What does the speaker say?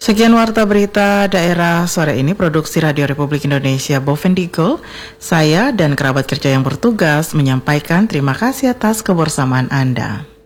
Sekian warta berita daerah sore ini, produksi Radio Republik Indonesia Bovendigul. Saya dan kerabat kerja yang bertugas menyampaikan terima kasih atas kebersamaan Anda.